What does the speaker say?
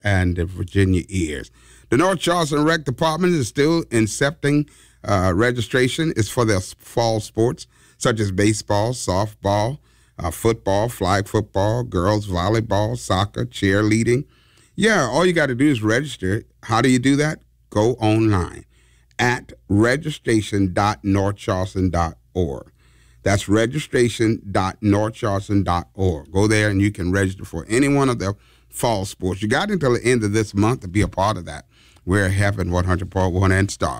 and the Virginia Ears. The North Charleston Rec Department is still accepting registration. It's for their fall sports, such as baseball, softball, football, flag football, girls volleyball, soccer, cheerleading. Yeah, all you got to do is register. How do you do that? Go online at registration.northcharleston.org. That's registration.northcharleston.org. Go there and you can register for any one of the fall sports. You got until the end of this month to be a part of that. We're having 100.1 and Star.